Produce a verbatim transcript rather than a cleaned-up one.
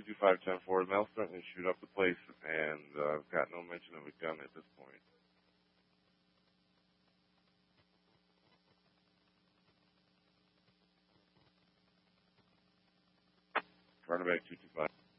two five one zero four. Male threatening to shoot up the place, and uh, I've got no mention of a gun at this point. Running back two two five.